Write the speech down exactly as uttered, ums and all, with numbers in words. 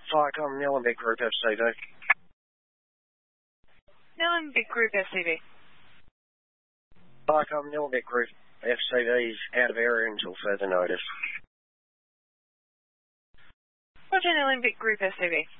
Viacom, Nillenbeck Group F C V. Nillenbeck Group F C V. Viacom, Nillenbeck Group F C V is out of area until further notice. Roger, Nillenbeck Group F C V.